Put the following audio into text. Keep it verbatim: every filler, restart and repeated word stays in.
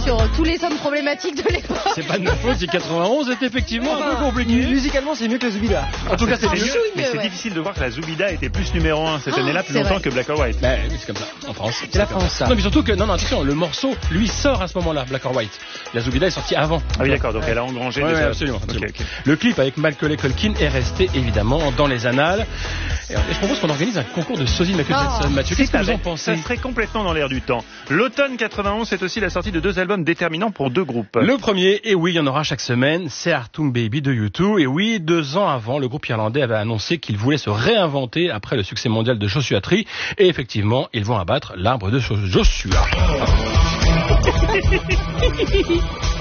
sur tous les hommes problématiques de l'époque. C'est pas de ma faute si quatre-vingt-onze est effectivement enfin, un peu compliqué. Musicalement, c'est mieux que la Zoubida. En tout cas, c'est Oh, mieux. chouille, Mais c'est ouais. difficile de voir que la Zoubida était plus numéro un cette Oh, année-là, plus c'est longtemps vrai. que Black or White. Ben, oui, c'est comme ça. En France. C'est la comme France, ça. ça. Non, mais surtout que, non, non, attention, le morceau, lui, sort à ce moment-là, Black or White. La Zoubida est sortie avant. Ah oui, d'accord, donc elle a engrangé Ouais, déjà. ouais, absolument. absolument. Ok, ok. Le clip avec Macaulay Culkin est resté évidemment dans les annales. Et je propose qu'on organise un concours de sosie de Michael Oh, Jackson. Mathieu, qu'est-ce que vous en avec. pensez? Ça serait complètement dans l'air du temps. L'automne quatre-vingt-onze, c'est aussi la sortie de deux albums déterminants pour deux groupes. Le premier, et oui, il y en aura chaque semaine, c'est Artung Baby de U deux. Et oui, deux ans avant, le groupe irlandais avait annoncé qu'il voulait se réinventer après le succès mondial de Joshua Tree. Et effectivement, ils vont abattre l'arbre de Joshua.